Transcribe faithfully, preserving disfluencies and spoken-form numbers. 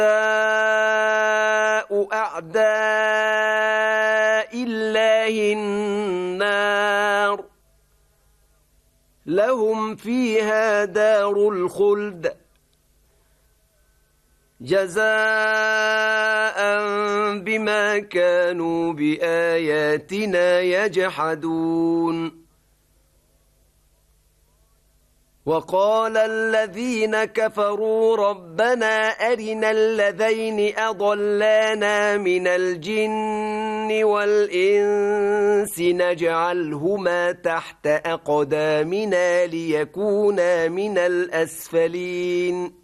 أعداء الله النار لهم فيها دار الخلد جزاء بما كانوا بآياتنا يجحدون وقال الذين كفروا ربنا أرنا الذين أضلانا من الجن والإنس نجعلهما تحت أقدامنا ليكونا من الأسفلين